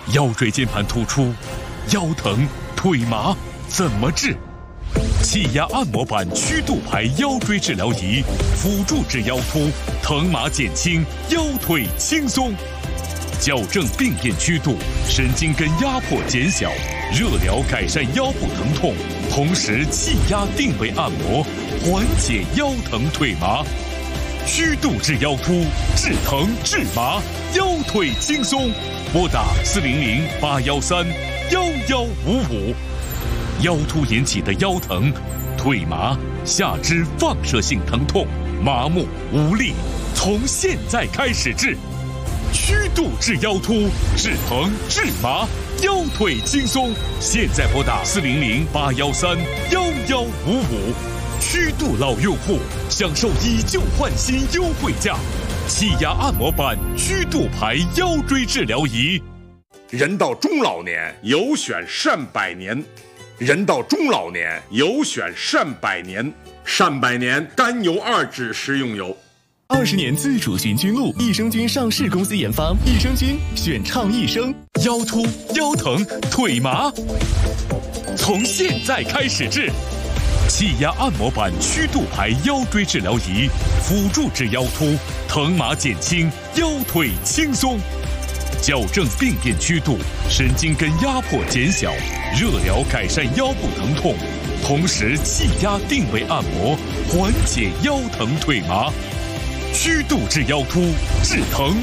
腰椎间盘突出、腰疼、腿麻怎么治？气压按摩板曲度排腰椎治疗仪，辅助治腰突，疼麻减轻，腰腿轻松。矫正病变曲度，神经根压迫减小，热疗改善腰部疼痛，同时气压定位按摩，缓解腰疼腿麻。曲度治腰突，治疼治麻，腰腿轻松。拨打400-813-1155。腰突引起的腰疼、腿麻、下肢放射性疼痛、麻木无力，从现在开始治。曲度治腰突，治疼治麻，腰腿轻松。现在拨打400-813-1155。曲度老用户享受以旧换新优惠价，气压按摩板曲度排腰椎治疗仪。 人到中老年，有选善百年。人到中老年，有选善百年。善百年甘油2酯食用油。 20年自主循菌露，益生菌上市公司研发，益生菌选畅益生。 腰突、腰疼、腿麻，从现在开始治。气压按摩板曲度排腰椎治疗仪，辅助治腰突，疼麻减轻，腰腿轻松。矫正病变曲度，神经根压迫减小，热疗改善腰部疼痛，同时气压定位按摩，缓解腰疼腿麻。曲度治腰突，治疼